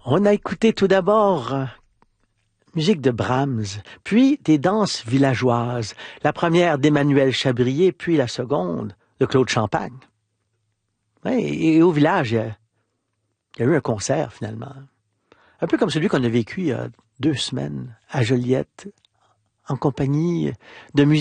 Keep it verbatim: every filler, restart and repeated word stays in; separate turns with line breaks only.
On a écouté tout d'abord euh, musique de Brahms, puis des danses villageoises. La première d'Emmanuel Chabrier, puis la seconde de Claude Champagne. Ouais, et, et au village, il y, a, il y a eu un concert finalement. Un peu comme celui qu'on a vécu il y a deux semaines à Joliette, en compagnie de musiciens.